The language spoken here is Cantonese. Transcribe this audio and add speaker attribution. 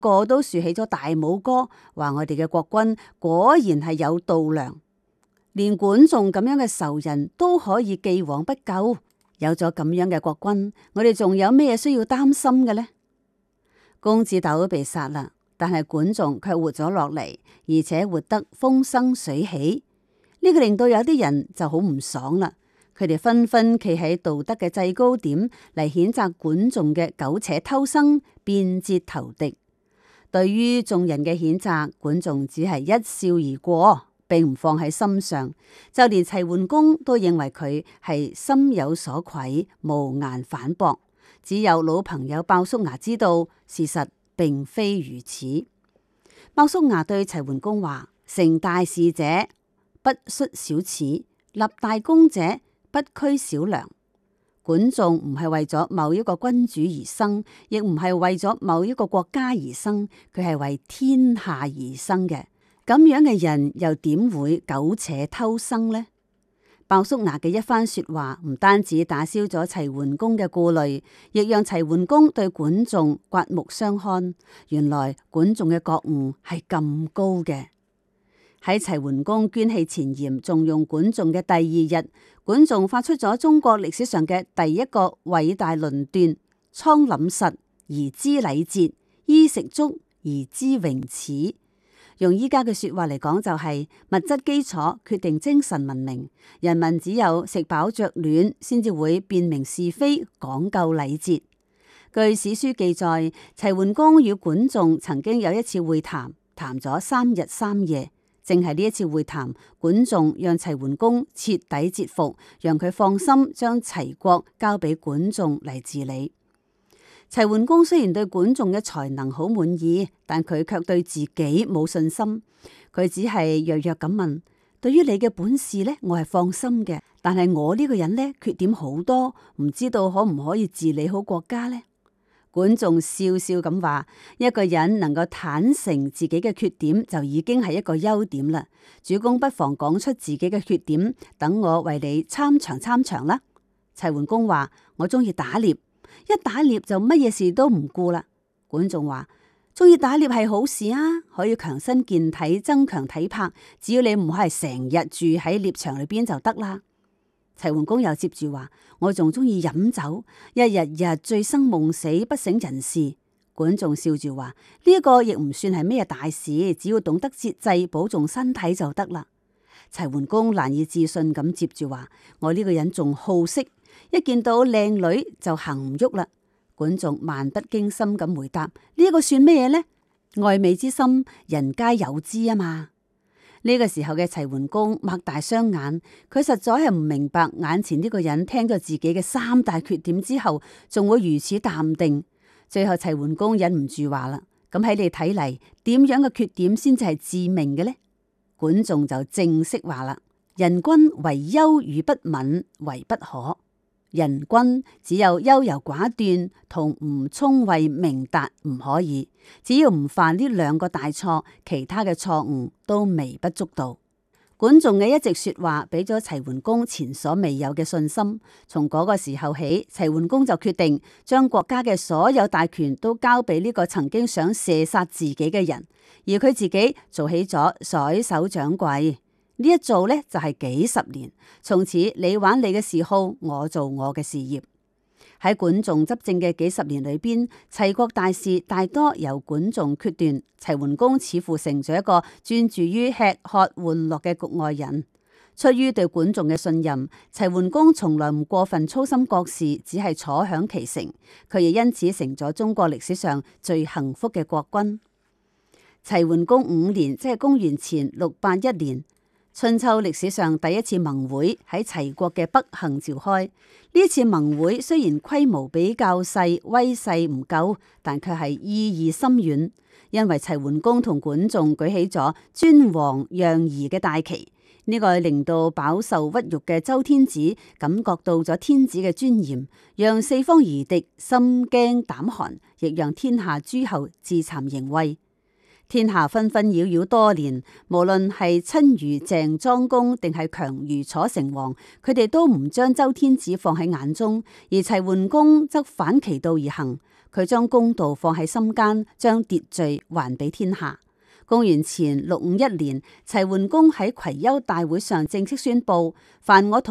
Speaker 1: 個都豎起咗大拇哥，話我哋嘅國君果然係有度量，連管仲咁樣嘅仇人都可以既往不咎。有咗咁樣嘅國君，我哋仲有咩需要擔心嘅呢？公子糾被殺啦，但係管仲卻活咗落嚟，而且活得風生水起。呢個令到有啲人就好唔爽啦，佢哋紛紛企喺道德嘅制高點嚟譴責管仲嘅苟且偷生、變節投敵。對於眾人嘅譴責，管仲只係一笑而過，並唔放喺心上。就連齊桓公都認為佢係心有所愧，無顏反駁。只有老朋友鮑叔牙知道事實並非如此。鮑叔牙對齊桓公話：成大事者不率小始，立大功者不拘小良。管仲唔係為咗某一個君主而生，亦唔係為咗某一個國家而生，佢係為天下而生嘅。咁樣嘅人又點會苟且偷生呢？鮑叔牙嘅一番說話，唔單止打消咗齊桓公嘅顧慮，亦讓齊桓公對管仲刮目相看。原來管仲嘅覺悟係咁高嘅。喺齊桓公捐棄前嫌，重用管仲嘅第二日，管仲發出咗中國歷史上嘅第一個偉大論斷：倉廩實而知禮節，衣食足而知榮恥。用依家嘅說話嚟講，就係物質基礎決定精神文明。人民只有食飽着暖，先至會辨明是非，講究禮節。據史書記載，齊桓公與管仲曾經有一次會談，談咗3日3夜。正係呢一次會談，管仲讓齊桓公徹底折服，讓佢放心將齊國交俾管仲嚟治理。齊桓公雖然對管仲嘅才能好滿意，但佢卻對自己冇信心。佢只係弱弱咁問：對於你嘅本事呢，我係放心嘅，但係我呢個人呢，缺點好多，唔知道可唔可以治理好國家呢？管仲笑笑咁話：一個人能夠坦誠自己嘅缺點，就已經係一個優點啦。主公不妨講出自己嘅缺點，等我為你參詳參詳啦。齊桓公話：我中意打獵，一打獵就乜嘢事都唔顧啦。管仲話：中意打獵係好事啊，可以強身健體，增強體魄。只要你唔係成日住喺獵場裏邊就得啦。齊桓公又接住話：我仲中意飲酒，日日醉生夢死，不省人事。管仲笑住話：呢一個亦唔算係咩大事，只要懂得節制，保重身體就得啦。齊桓公難以置信咁接住話：我呢個人仲好色，一見到靚女就行唔喐啦。管仲漫不經心咁回答：呢一個算咩嘢呢？愛美之心，人皆有之啊嘛。呢個時候嘅齊桓公擘大雙眼，佢實在係唔明白眼前呢個人聽咗自己嘅3大缺點之後，仲會如此淡定。最後齊桓公忍唔住話啦：咁喺你睇嚟，點樣嘅缺點先至係致命嘅呢？管仲就正式話啦：人君為優與不敏為不可。人君只有優柔寡斷同唔聰慧明達唔可以，只要唔犯呢2個大錯，其他嘅錯誤都微不足道。管仲嘅一席說話，俾咗齊桓公前所未有嘅信心。從嗰個時候起，齊桓公就決定將國家嘅所有大權都交俾呢個曾經想射殺自己嘅人，而佢自己做起咗甩手掌櫃。呢一做呢，就係幾十年，從此你玩你嘅嗜好，我做我嘅事業。喺管仲執政嘅幾十年裏邊，齊國大事大多由管仲決斷。齊桓公似乎成咗一個專注於吃喝玩樂嘅局外人。出於對管仲嘅信任，齊桓公從來唔過分操心國事，只係坐享其成。佢亦因此成咗中國歷史上最幸福嘅國君。齊桓公5年，即係公元前681年。春秋歷史上第一次盟會喺齊國嘅北杏召開。呢次盟會雖然規模比較細，威勢唔夠，但卻係意義深遠。因為齊桓公同管仲舉起咗尊王攘夷嘅大旗，呢個令到飽受屈辱嘅周天子感覺到咗天子嘅尊嚴，讓四方夷狄心驚膽寒，亦讓天下諸侯自慚形穢。天下紛紛擾擾多年，無論係親如鄭莊公定係強如楚成王，佢哋都唔將周天子放喺眼中，而齊桓公則反其道而行。 佢將公道放喺心間，將秩序還俾天下。公元前651年，齊桓公喺葵丘大會上正式宣布：凡我同